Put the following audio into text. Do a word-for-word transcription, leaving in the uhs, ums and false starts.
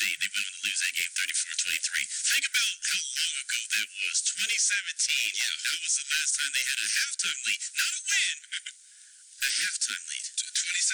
State. They went on to lose that game thirty-four twenty-three. Think about how long ago that was. twenty seventeen. Yeah. That was the last time they had a halftime lead. Not a win. A halftime lead. twenty seventeen.